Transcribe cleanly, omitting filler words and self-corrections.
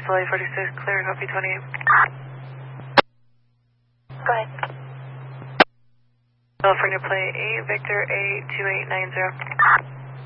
Delay 46, clear, copy 28. Go ahead. California plate 8, Victor 82890.